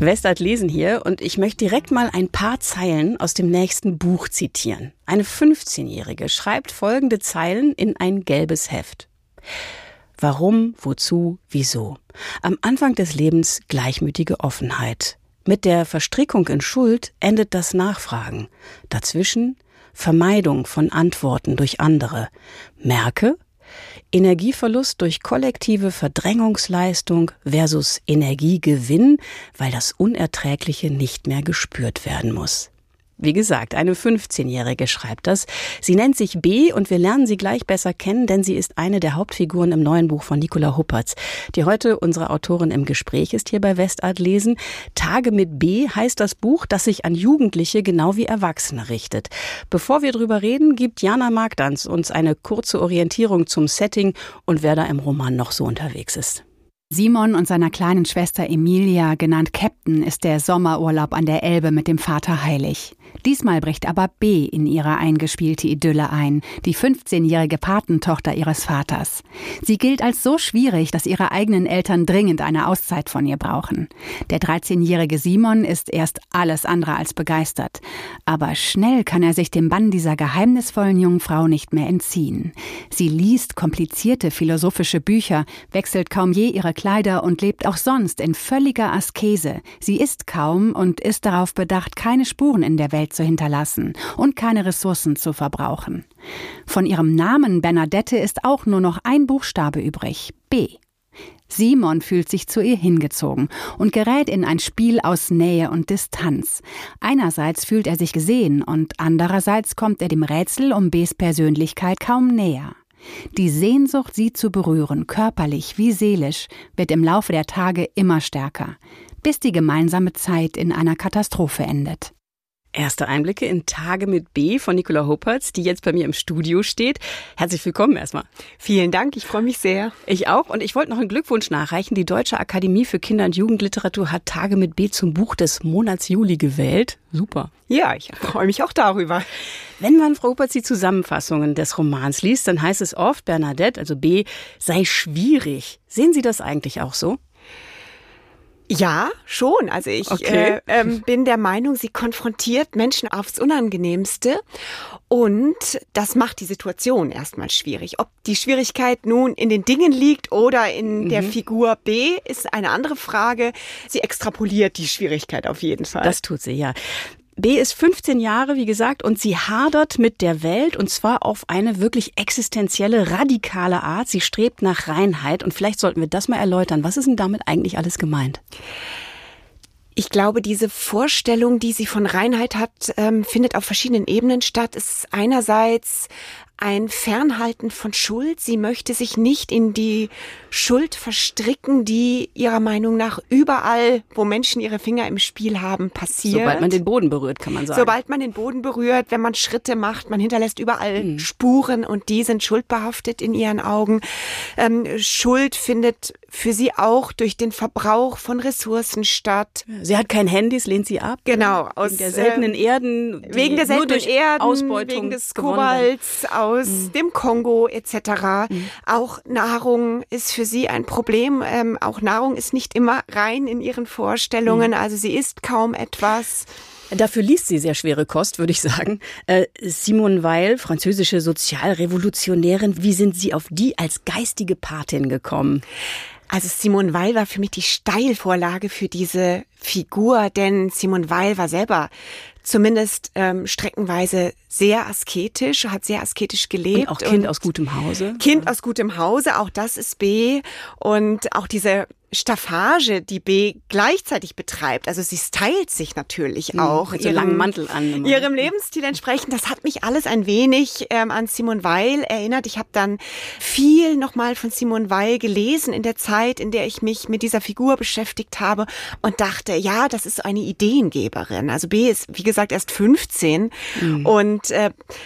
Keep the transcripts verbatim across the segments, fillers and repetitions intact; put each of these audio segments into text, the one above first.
Westart lesen hier und ich möchte direkt mal ein paar Zeilen aus dem nächsten Buch zitieren. Eine fünfzehnjährige schreibt folgende Zeilen in ein gelbes Heft. Warum, wozu, wieso? Am Anfang des Lebens gleichmütige Offenheit. Mit der Verstrickung in Schuld endet das Nachfragen. Dazwischen Vermeidung von Antworten durch andere. Merke, Energieverlust durch kollektive Verdrängungsleistung versus Energiegewinn, weil das Unerträgliche nicht mehr gespürt werden muss. Wie gesagt, eine fünfzehnjährige schreibt das. Sie nennt sich B und wir lernen sie gleich besser kennen, denn sie ist eine der Hauptfiguren im neuen Buch von Nicola Huppertz, die heute unsere Autorin im Gespräch ist hier bei Westart lesen. Tage mit B heißt das Buch, das sich an Jugendliche genau wie Erwachsene richtet. Bevor wir drüber reden, gibt Jana Magdanz uns eine kurze Orientierung zum Setting und wer da im Roman noch so unterwegs ist. Simon und seiner kleinen Schwester Emilia, genannt Captain, ist der Sommerurlaub an der Elbe mit dem Vater heilig. Diesmal bricht aber B in ihre eingespielte Idylle ein, die fünfzehnjährige Patentochter ihres Vaters. Sie gilt als so schwierig, dass ihre eigenen Eltern dringend eine Auszeit von ihr brauchen. Der dreizehnjährige Simon ist erst alles andere als begeistert. Aber schnell kann er sich dem Bann dieser geheimnisvollen jungen Frau nicht mehr entziehen. Sie liest komplizierte philosophische Bücher, wechselt kaum je ihre Kleider und lebt auch sonst in völliger Askese. Sie isst kaum und ist darauf bedacht, keine Spuren in der Welt zu hinterlassen und keine Ressourcen zu verbrauchen. Von ihrem Namen Bernadette ist auch nur noch ein Buchstabe übrig, B. Simon fühlt sich zu ihr hingezogen und gerät in ein Spiel aus Nähe und Distanz. Einerseits fühlt er sich gesehen und andererseits kommt er dem Rätsel um Bs Persönlichkeit kaum näher. Die Sehnsucht, sie zu berühren, körperlich wie seelisch, wird im Laufe der Tage immer stärker, bis die gemeinsame Zeit in einer Katastrophe endet. Erste Einblicke in Tage mit B von Nicola Huppertz, die jetzt bei mir im Studio steht. Herzlich willkommen erstmal. Vielen Dank, ich freue mich sehr. Ich auch und ich wollte noch einen Glückwunsch nachreichen. Die Deutsche Akademie für Kinder- und Jugendliteratur hat Tage mit B zum Buch des Monats Juli gewählt. Super. Ja, ich freue mich auch darüber. Wenn man, Frau Huppertz, die Zusammenfassungen des Romans liest, dann heißt es oft, Bernadette, also B, sei schwierig. Sehen Sie das eigentlich auch so? Ja, schon. Also ich okay. äh, ähm, bin der Meinung, sie konfrontiert Menschen aufs Unangenehmste und das macht die Situation erstmal schwierig. Ob die Schwierigkeit nun in den Dingen liegt oder in mhm. der Figur B, ist eine andere Frage. Sie extrapoliert die Schwierigkeit auf jeden Fall. Das tut sie, ja. B ist fünfzehn Jahre, wie gesagt, und sie hadert mit der Welt und zwar auf eine wirklich existenzielle, radikale Art. Sie strebt nach Reinheit und vielleicht sollten wir das mal erläutern. Was ist denn damit eigentlich alles gemeint? Ich glaube, diese Vorstellung, die sie von Reinheit hat, ähm, findet auf verschiedenen Ebenen statt. Es ist einerseits ein Fernhalten von Schuld. Sie möchte sich nicht in die Schuld verstricken, die ihrer Meinung nach überall, wo Menschen ihre Finger im Spiel haben, passiert. Sobald man den Boden berührt, kann man sagen. Sobald man den Boden berührt, wenn man Schritte macht, man hinterlässt überall mhm. Spuren und die sind schuldbehaftet in ihren Augen. Ähm, Schuld findet für sie auch durch den Verbrauch von Ressourcen statt. Sie hat kein Handy, das lehnt sie ab. Genau. Aus, wegen der seltenen äh, Erden. Wegen der seltenen Erden, Ausbeutung wegen des Kobalts, aus aus mhm. dem Kongo et cetera. Mhm. Auch Nahrung ist für sie ein Problem. Ähm, auch Nahrung ist nicht immer rein in ihren Vorstellungen. Mhm. Also sie isst kaum etwas. Dafür liest sie sehr schwere Kost, würde ich sagen. Äh, Simone Weil, französische Sozialrevolutionärin, wie sind Sie auf die als geistige Patin gekommen? Also Simone Weil war für mich die Steilvorlage für diese Figur, denn Simone Weil war selber zumindest ähm, streckenweise sehr asketisch, hat sehr asketisch gelebt. Und auch Kind und aus gutem Hause. Kind aus gutem Hause, auch das ist B. Und auch diese Staffage, die B gleichzeitig betreibt, also sie stylt sich natürlich auch. Mit so langen Mantel an. Ihrem Lebensstil entsprechend, das hat mich alles ein wenig ähm, an Simone Weil erinnert. Ich habe dann viel nochmal von Simone Weil gelesen in der Zeit, in der ich mich mit dieser Figur beschäftigt habe und dachte, ja, das ist eine Ideengeberin. Also B ist, wie gesagt, erst fünfzehn mhm. und äh,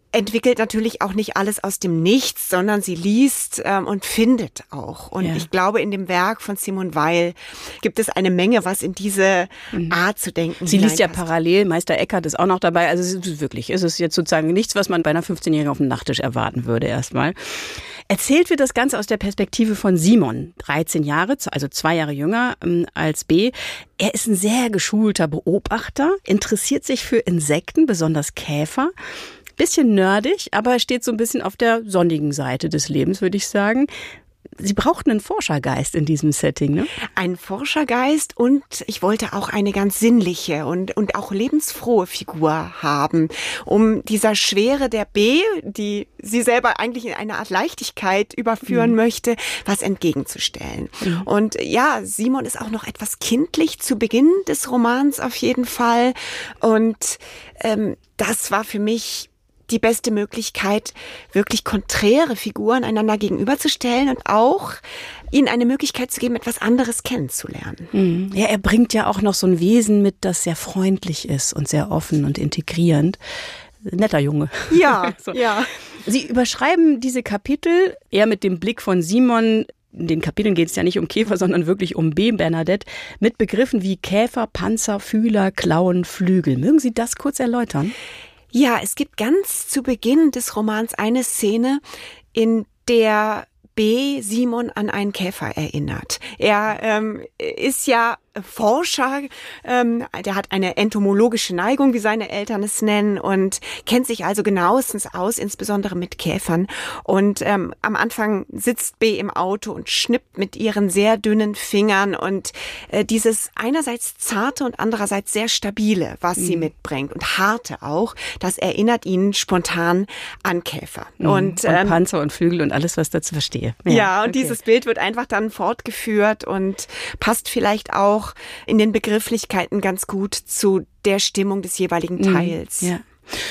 entwickelt natürlich auch nicht alles aus dem Nichts, sondern sie liest ähm, und findet auch. Und ja. ich glaube, in dem Werk von Simone Weil gibt es eine Menge, was in diese mhm. Art zu denken Sie liest ja parallel, Meister Eckhart ist auch noch dabei. Also es ist wirklich, es ist jetzt sozusagen nichts, was man bei einer fünfzehnjährigen auf dem Nachttisch erwarten würde erstmal. Erzählt wird das Ganze aus der Perspektive von Simon, dreizehn Jahre, also zwei Jahre jünger ähm, als B. Er ist ein sehr geschulter Beobachter, interessiert sich für Insekten, besonders Käfer. Bisschen nerdig, aber er steht so ein bisschen auf der sonnigen Seite des Lebens, würde ich sagen. Sie brauchten einen Forschergeist in diesem Setting, ne? Ein Forschergeist und ich wollte auch eine ganz sinnliche und, und auch lebensfrohe Figur haben, um dieser Schwere der B, die sie selber eigentlich in eine Art Leichtigkeit überführen mhm. möchte, was entgegenzustellen. Mhm. Und ja, Simon ist auch noch etwas kindlich zu Beginn des Romans auf jeden Fall. Und ähm, das war für mich die beste Möglichkeit, wirklich konträre Figuren einander gegenüberzustellen und auch ihnen eine Möglichkeit zu geben, etwas anderes kennenzulernen. Ja, er bringt ja auch noch so ein Wesen mit, das sehr freundlich ist und sehr offen und integrierend. Netter Junge. Ja, so. ja. Sie überschreiben diese Kapitel eher mit dem Blick von Simon. In den Kapiteln geht es ja nicht um Käfer, sondern wirklich um B. Bernadette, mit Begriffen wie Käfer, Panzer, Fühler, Klauen, Flügel. Mögen Sie das kurz erläutern? Ja, es gibt ganz zu Beginn des Romans eine Szene, in der B. Simon an einen Käfer erinnert. Er ähm, ist ja Forscher, ähm, der hat eine entomologische Neigung, wie seine Eltern es nennen, und kennt sich also genauestens aus, insbesondere mit Käfern. Und ähm, am Anfang sitzt B im Auto und schnippt mit ihren sehr dünnen Fingern und äh, dieses einerseits zarte und andererseits sehr stabile, was mhm. sie mitbringt und harte auch, das erinnert ihn spontan an Käfer. Mhm. Und, ähm, und Panzer und Flügel und alles, was dazu verstehe. Ja, ja und okay. dieses Bild wird einfach dann fortgeführt und passt vielleicht auch in den Begrifflichkeiten ganz gut zu der Stimmung des jeweiligen Teils. Ja.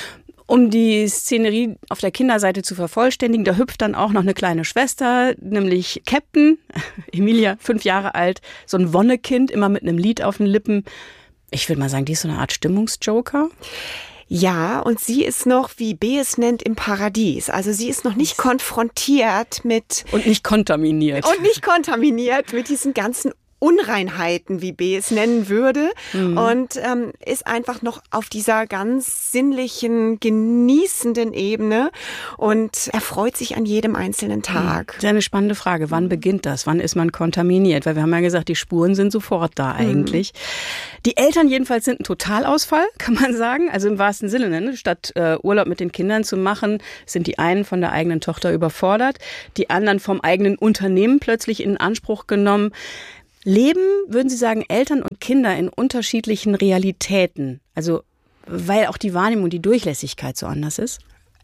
Um die Szenerie auf der Kinderseite zu vervollständigen, da hüpft dann auch noch eine kleine Schwester, nämlich Captain, Emilia, fünf Jahre alt, so ein Wonnekind, immer mit einem Lied auf den Lippen. Ich würde mal sagen, die ist so eine Art Stimmungsjoker. Ja, und sie ist noch, wie B es nennt, im Paradies. Also sie ist noch nicht konfrontiert mit... Und nicht kontaminiert. Und nicht kontaminiert mit diesen ganzen Unreinheiten, wie B es nennen würde, mhm. und ähm, ist einfach noch auf dieser ganz sinnlichen, genießenden Ebene und erfreut sich an jedem einzelnen Tag. Das ist eine spannende Frage. Wann beginnt das? Wann ist man kontaminiert? Weil wir haben ja gesagt, die Spuren sind sofort da eigentlich. Mhm. Die Eltern jedenfalls sind ein Totalausfall, kann man sagen. Also im wahrsten Sinne, ne? Statt äh, Urlaub mit den Kindern zu machen, sind die einen von der eigenen Tochter überfordert, die anderen vom eigenen Unternehmen plötzlich in Anspruch genommen. Leben, würden Sie sagen, Eltern und Kinder in unterschiedlichen Realitäten? Also, weil auch die Wahrnehmung, die Durchlässigkeit so anders ist?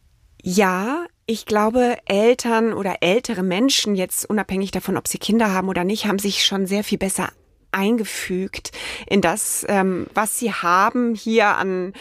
Ja, ich glaube, Eltern oder ältere Menschen, jetzt unabhängig davon, ob sie Kinder haben oder nicht, haben sich schon sehr viel besser eingefügt in das, ähm, was sie haben hier an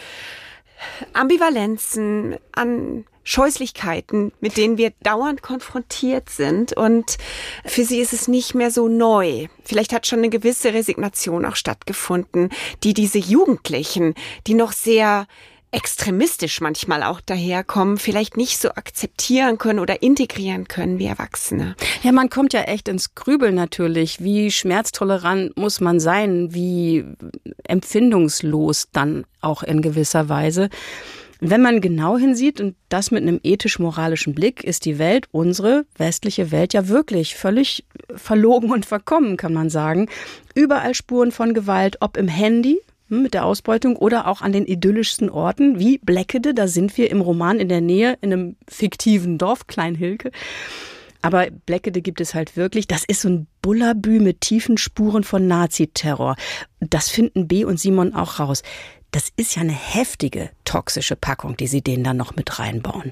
Ambivalenzen, an Scheußlichkeiten, mit denen wir dauernd konfrontiert sind, und für sie ist es nicht mehr so neu. Vielleicht hat schon eine gewisse Resignation auch stattgefunden, die diese Jugendlichen, die noch sehr extremistisch manchmal auch daherkommen, vielleicht nicht so akzeptieren können oder integrieren können wie Erwachsene. Ja, man kommt ja echt ins Grübeln natürlich. Wie schmerztolerant muss man sein? Wie empfindungslos dann auch in gewisser Weise? Wenn man genau hinsieht und das mit einem ethisch-moralischen Blick, ist die Welt, unsere westliche Welt, ja wirklich völlig verlogen und verkommen, kann man sagen. Überall Spuren von Gewalt, ob im Handy mit der Ausbeutung oder auch an den idyllischsten Orten wie Bleckede. Da sind wir im Roman in der Nähe, in einem fiktiven Dorf, Kleinhilke. Aber Bleckede gibt es halt wirklich. Das ist so ein Bullabü mit tiefen Spuren von Naziterror. Das finden B und Simon auch raus. Das ist ja eine heftige, toxische Packung, die sie denen dann noch mit reinbauen.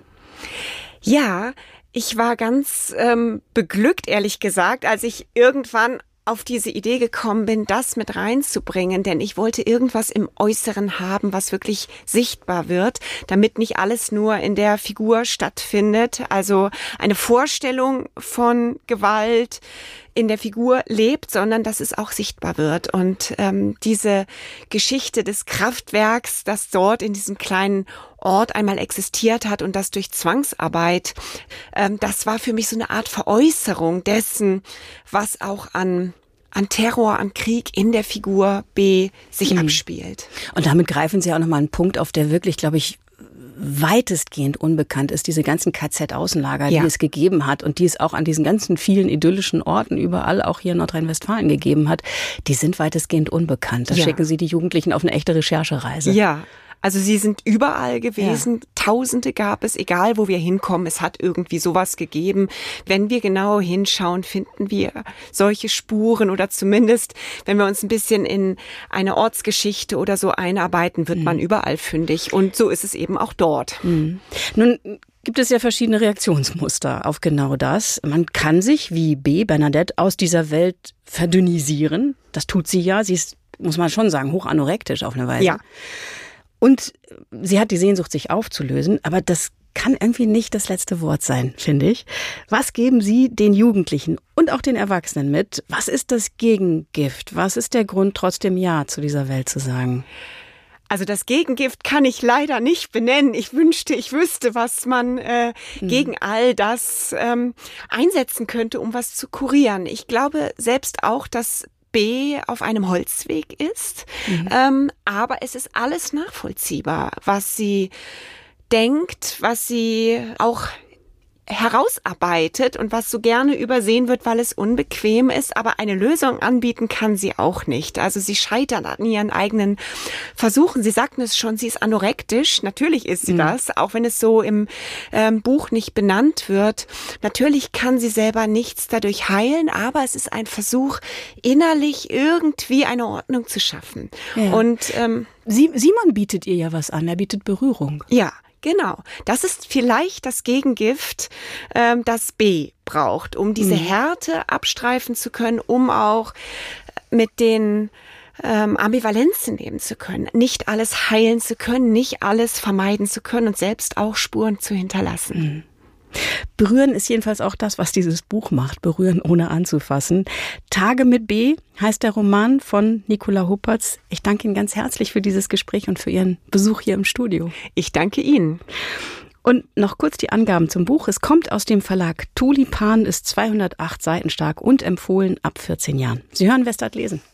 Ja, ich war ganz ähm, beglückt, ehrlich gesagt, als ich irgendwann auf diese Idee gekommen bin, das mit reinzubringen, denn ich wollte irgendwas im Äußeren haben, was wirklich sichtbar wird, damit nicht alles nur in der Figur stattfindet. Also eine Vorstellung von Gewalt in der Figur lebt, sondern dass es auch sichtbar wird. Und ähm, diese Geschichte des Kraftwerks, das dort in diesem kleinen Ort einmal existiert hat und das durch Zwangsarbeit, ähm, das war für mich so eine Art Veräußerung dessen, was auch an an Terror, an Krieg in der Figur B sich mhm. abspielt. Und damit greifen Sie auch nochmal einen Punkt auf, der wirklich, glaube ich, weitestgehend unbekannt ist, diese ganzen K Z-Außenlager, ja. die es gegeben hat und die es auch an diesen ganzen vielen idyllischen Orten überall, auch hier in Nordrhein-Westfalen gegeben hat, die sind weitestgehend unbekannt. Da ja. schicken Sie die Jugendlichen auf eine echte Recherchereise. Ja. Also sie sind überall gewesen, ja. Tausende gab es, egal wo wir hinkommen, es hat irgendwie sowas gegeben. Wenn wir genau hinschauen, finden wir solche Spuren oder zumindest, wenn wir uns ein bisschen in eine Ortsgeschichte oder so einarbeiten, wird mhm. man überall fündig. Und so ist es eben auch dort. Mhm. Nun gibt es ja verschiedene Reaktionsmuster auf genau das. Man kann sich, wie B. Bernadette, aus dieser Welt verdünnisieren. Das tut sie ja. Sie ist, muss man schon sagen, hoch anorektisch auf eine Weise. Ja. Und sie hat die Sehnsucht, sich aufzulösen, aber das kann irgendwie nicht das letzte Wort sein, finde ich. Was geben Sie den Jugendlichen und auch den Erwachsenen mit? Was ist das Gegengift? Was ist der Grund, trotzdem Ja zu dieser Welt zu sagen? Also das Gegengift kann ich leider nicht benennen. Ich wünschte, ich wüsste, was man äh, mhm. gegen all das ähm, einsetzen könnte, um was zu kurieren. Ich glaube selbst auch, dass B auf einem Holzweg ist, mhm. ähm, aber es ist alles nachvollziehbar, was sie denkt, was sie auch herausarbeitet und was so gerne übersehen wird, weil es unbequem ist, aber eine Lösung anbieten kann sie auch nicht. Also sie scheitert an ihren eigenen Versuchen. Sie sagten es schon, sie ist anorektisch. Natürlich ist sie mhm. das, auch wenn es so im ähm, Buch nicht benannt wird. Natürlich kann sie selber nichts dadurch heilen, aber es ist ein Versuch, innerlich irgendwie eine Ordnung zu schaffen. Ja. Und ähm, Simon bietet ihr ja was an, er bietet Berührung. Ja. Genau, das ist vielleicht das Gegengift, ähm, das B braucht, um diese mhm. Härte abstreifen zu können, um auch mit den ähm, Ambivalenzen leben zu können, nicht alles heilen zu können, nicht alles vermeiden zu können und selbst auch Spuren zu hinterlassen. Mhm. Berühren ist jedenfalls auch das, was dieses Buch macht. Berühren ohne anzufassen. Tage mit B heißt der Roman von Nicola Huppertz. Ich danke Ihnen ganz herzlich für dieses Gespräch und für Ihren Besuch hier im Studio. Ich danke Ihnen. Und noch kurz die Angaben zum Buch. Es kommt aus dem Verlag Tulipan, ist zweihundertacht Seiten stark und empfohlen ab vierzehn Jahren. Sie hören Westart lesen.